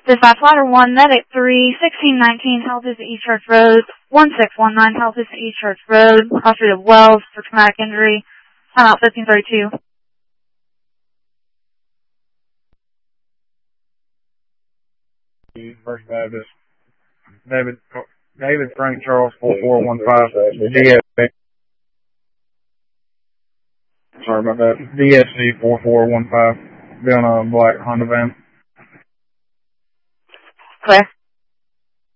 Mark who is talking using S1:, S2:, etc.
S1: Dispatch Ladder 1, Medic 3, 1619 Southeast East Church Road, 1619 Southeast East Church Road, Hospital of Wells for traumatic injury, timeout 1532.
S2: First Baptist, David Frank Charles 4415, DSC. Sorry about that. DSC 4415, be on a black Honda van.
S1: Clear.